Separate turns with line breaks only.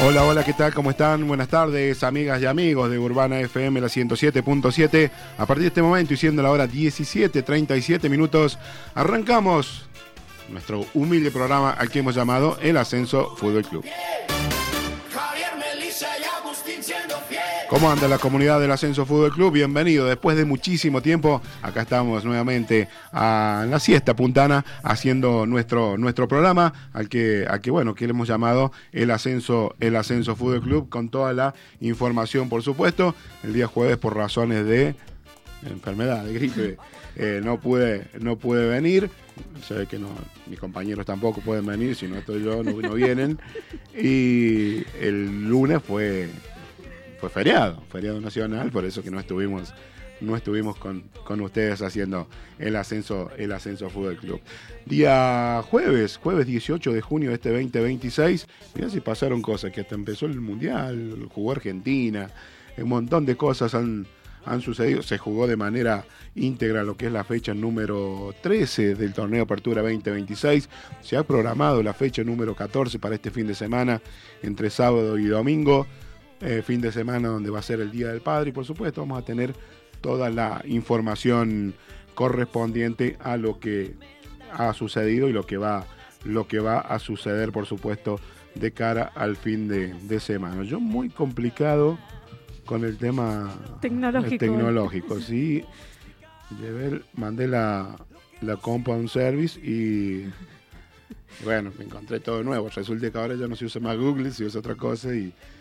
Hola, hola, ¿qué tal? ¿Cómo están? Buenas tardes, amigas y amigos de Urbana FM, la 107.7. A partir de este momento, y siendo la hora 17:37 minutos, arrancamos nuestro humilde programa al que hemos llamado El Ascenso Fútbol Club. ¿Cómo anda la comunidad del Ascenso Fútbol Club? Bienvenido. Después de muchísimo tiempo, acá estamos nuevamente en la siesta puntana haciendo nuestro programa al que le hemos llamado El Ascenso Fútbol Club, con toda la información, por supuesto. El día jueves, por razones de enfermedad, de gripe, no pude venir. Se ve que no, mis compañeros tampoco pueden venir, si no estoy yo, no vienen. Y el lunes fue feriado nacional, por eso que no estuvimos con ustedes haciendo el ascenso Fútbol Club. Día jueves 18 de junio de este 2026, mirá si pasaron cosas, que hasta empezó el Mundial, jugó Argentina, un montón de cosas han sucedido. Se jugó de manera íntegra lo que es la fecha número 13 del torneo Apertura 2026. Se ha programado la fecha número 14 para este fin de semana, entre sábado y domingo. Fin de semana donde va a ser el Día del Padre, y por supuesto vamos a tener toda la información correspondiente a lo que ha sucedido y lo que va a suceder, por supuesto, de cara al fin de semana. Yo muy complicado con el tema tecnológico, sí. Mandé la Compound Service y bueno, me encontré todo nuevo. Resulta que ahora ya no se usa más Google, se usa otra cosa y